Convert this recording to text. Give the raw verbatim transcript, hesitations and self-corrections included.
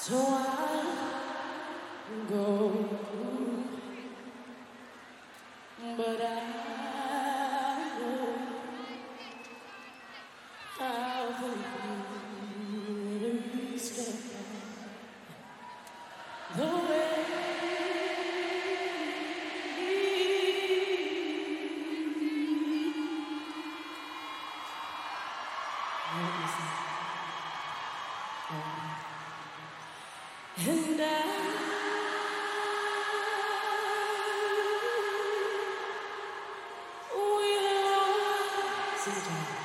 So I go, but I know how the step the way. And I will always